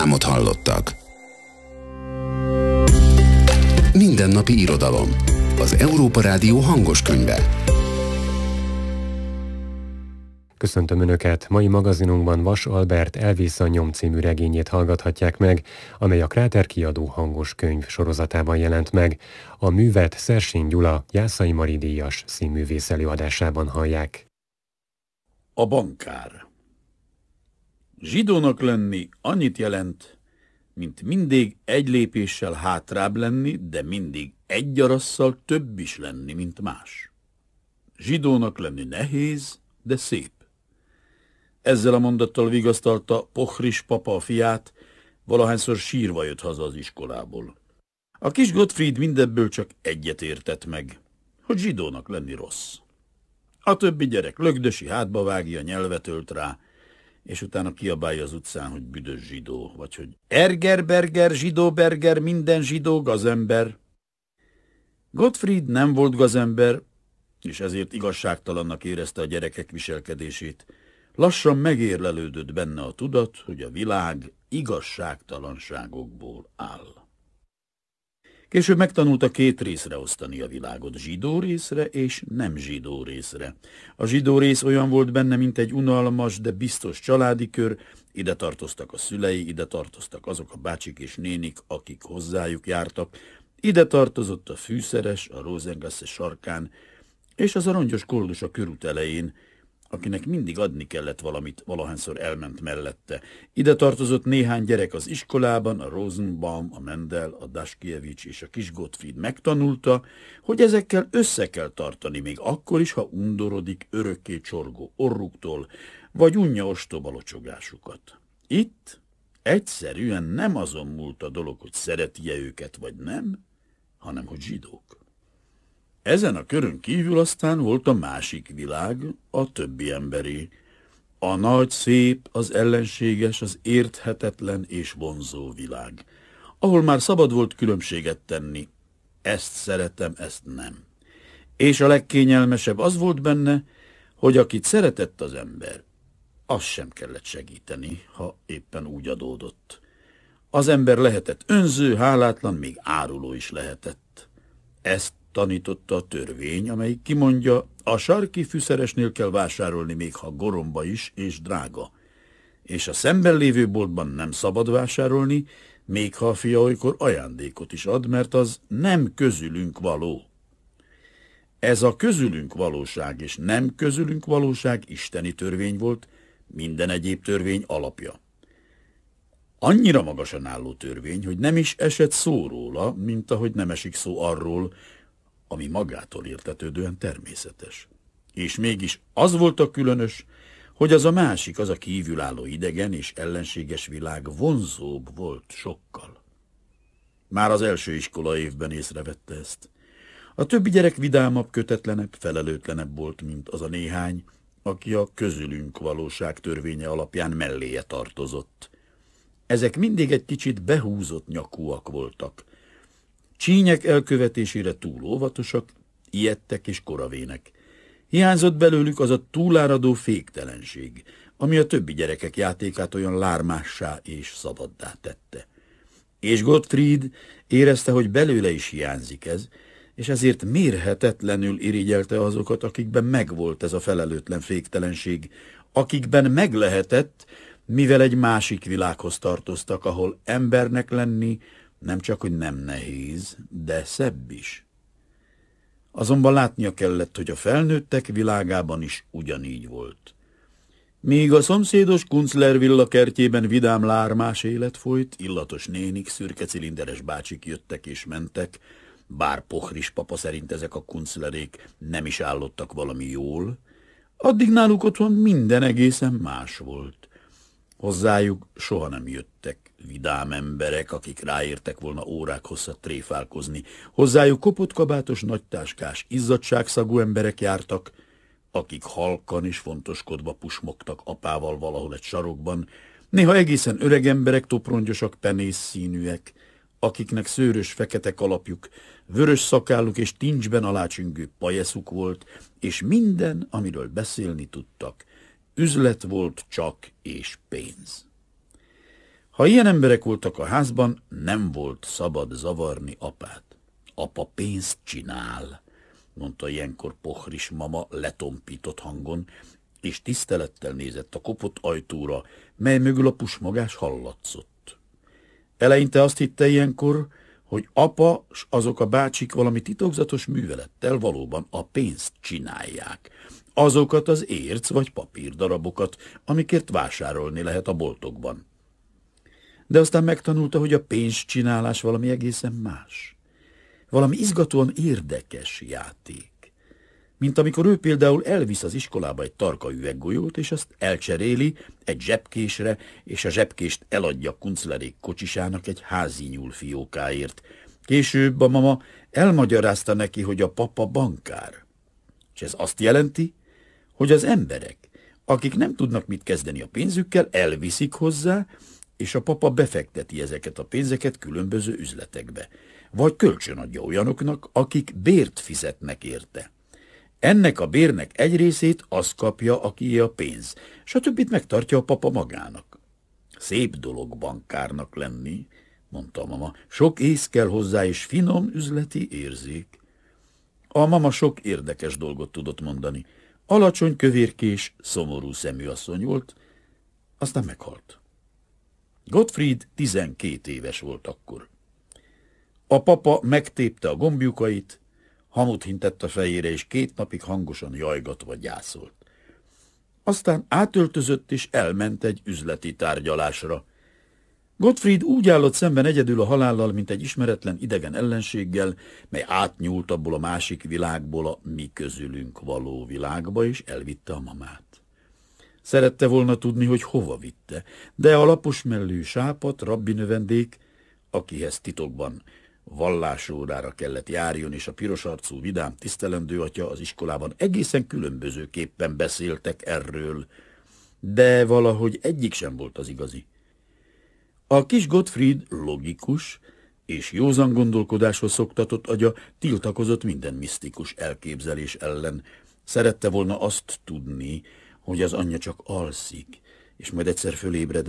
reklámot hallottak. Mindennapi irodalom. Az Európa Rádió hangos könyve. Köszöntöm Önöket! Mai magazinunkban Vas Albert Elvész a nyom című regényét hallgathatják meg, amely a Kráter kiadó hangos könyv sorozatában jelent meg. A művet Szersény Gyula Jászai Mari díjas színművész előadásában hallják. A bankár. Zsidónak lenni annyit jelent, mint mindig egy lépéssel hátrább lenni, de mindig egy gyarasszal több is lenni, mint más. Zsidónak lenni nehéz, de szép. Ezzel a mondattal vigasztalta Pochris papa a fiát, valahányszor sírva jött haza az iskolából. A kis Gottfried mindebből csak egyet értett meg, hogy zsidónak lenni rossz. A többi gyerek lögdösi hátba vágja, nyelvet ölt rá, és utána kiabálja az utcán, hogy büdös zsidó, vagy hogy Ergerberger, zsidóberger, minden zsidó gazember. Gottfried nem volt gazember, és ezért igazságtalannak érezte a gyerekek viselkedését. Lassan megérlelődött benne a tudat, hogy a világ igazságtalanságokból áll. Később megtanulta két részre osztani a világot, zsidó részre és nem zsidó részre. A zsidó rész olyan volt benne, mint egy unalmas, de biztos családi kör, ide tartoztak a szülei, ide tartoztak azok a bácsik és nénik, akik hozzájuk jártak, ide tartozott a fűszeres, a Rosengasse sarkán, és az a rongyos koldus a körút elején, akinek mindig adni kellett valamit, valahányszor elment mellette. Ide tartozott néhány gyerek az iskolában, a Rosenbaum, a Mendel, a Daskievics és a kis Gottfried megtanulta, hogy ezekkel össze kell tartani, még akkor is, ha undorodik örökké csorgó orruktól, vagy unja ostoba locsogásukat. Itt egyszerűen nem azon múlt a dolog, hogy szereti-e őket, vagy nem, hanem hogy zsidók. Ezen a körön kívül aztán volt a másik világ, a többi emberi. A nagy, szép, az ellenséges, az érthetetlen és vonzó világ, ahol már szabad volt különbséget tenni. Ezt szeretem, ezt nem. És a legkényelmesebb az volt benne, hogy akit szeretett az ember, azt sem kellett segíteni, ha éppen úgy adódott. Az ember lehetett önző, hálátlan, még áruló is lehetett. Ezt tanította a törvény, amelyik kimondja, a sarki fűszeresnél kell vásárolni, még ha goromba is és drága. És a szemben lévő boltban nem szabad vásárolni, még ha a fia olykor ajándékot is ad, mert az nem közülünk való. Ez a közülünk valóság és nem közülünk valóság isteni törvény volt, minden egyéb törvény alapja. Annyira magasan álló törvény, hogy nem is esett szó róla, mint ahogy nem esik szó arról, ami magától értetődően természetes. És mégis az volt a különös, hogy az a másik, az a kívülálló idegen és ellenséges világ vonzóbb volt sokkal. Már az első iskola évben észrevette ezt. A többi gyerek vidámabb, kötetlenebb, felelőtlenebb volt, mint az a néhány, aki a közülünk valóság törvénye alapján melléje tartozott. Ezek mindig egy kicsit behúzott nyakúak voltak. Csínyek elkövetésére túl óvatosak, ijedtek és koravének. Hiányzott belőlük az a túláradó féktelenség, ami a többi gyerekek játékát olyan lármássá és szabaddá tette. És Gottfried érezte, hogy belőle is hiányzik ez, és ezért mérhetetlenül irigyelte azokat, akikben megvolt ez a felelőtlen féktelenség, akikben meglehetett, mivel egy másik világhoz tartoztak, ahol embernek lenni nem csak, hogy nem nehéz, de szebb is. Azonban látnia kellett, hogy a felnőttek világában is ugyanígy volt. Míg a szomszédos Kunzler villa kertjében vidám lármás élet folyt, illatos nénik, szürke cilinderes bácsik jöttek és mentek, bár Pochris papa szerint ezek a Kunzlerék nem is állottak valami jól, addig náluk otthon minden egészen más volt. Hozzájuk soha nem jöttek vidám emberek, akik ráértek volna órák hosszat tréfálkozni. Hozzájuk kopotkabátos, nagytáskás, izzadságszagú emberek jártak, akik halkan és fontoskodva pusmogtak apával valahol egy sarokban, néha egészen öreg emberek, toprongyosak, penész színűek, akiknek szőrös fekete kalapjuk, vörös szakálluk és tincsben alácsüngő pajeszuk volt, és minden, amiről beszélni tudtak, üzlet volt csak és pénz. Ha ilyen emberek voltak a házban, nem volt szabad zavarni apát. Apa pénzt csinál, mondta ilyenkor pohris mama letompított hangon, és tisztelettel nézett a kopott ajtóra, mely mögül a pusmogás hallatszott. Eleinte azt hitte ilyenkor, hogy apa s azok a bácsik valami titokzatos művelettel valóban a pénzt csinálják. Azokat az érc vagy papírdarabokat, amikért vásárolni lehet a boltokban. De aztán megtanulta, hogy a pénzcsinálás valami egészen más. Valami izgatóan érdekes játék. Mint amikor ő például elvisz az iskolába egy tarka üveggolyót, és azt elcseréli egy zsebkésre, és a zsebkést eladja kunclerék kocsisának egy házi nyúlfiókáért. Később a mama elmagyarázta neki, hogy a papa bankár. És ez azt jelenti, hogy az emberek, akik nem tudnak mit kezdeni a pénzükkel, elviszik hozzá, és a papa befekteti ezeket a pénzeket különböző üzletekbe, vagy kölcsönadja olyanoknak, akik bért fizetnek érte. Ennek a bérnek egy részét az kapja, akié a pénz, s a többit megtartja a papa magának. Szép dolog bankárnak lenni, mondta a mama, sok ész kell hozzá, és finom üzleti érzék. A mama sok érdekes dolgot tudott mondani. Alacsony, kövérkés, szomorú szemű asszony volt, aztán meghalt. Gottfried 12 éves volt akkor. A papa megtépte a gombjukait, hamut hintett a fejére, és 2 napig hangosan jajgatva gyászolt. Aztán átöltözött, és elment egy üzleti tárgyalásra. Gottfried úgy állott szemben egyedül a halállal, mint egy ismeretlen idegen ellenséggel, mely átnyúlt abból a másik világból a mi közülünk való világba, és elvitte a mamát. Szerette volna tudni, hogy hova vitte, de a laposmellű sápat rabbi növendék, akihez titokban vallásórára kellett járjon, és a pirosarcú vidám tisztelendő atya az iskolában egészen különbözőképpen beszéltek erről, de valahogy egyik sem volt az igazi. A kis Gottfried logikus és józan gondolkodáshoz szoktatott agya tiltakozott minden misztikus elképzelés ellen. Szerette volna azt tudni, hogy az anyja csak alszik, és majd egyszer fölébred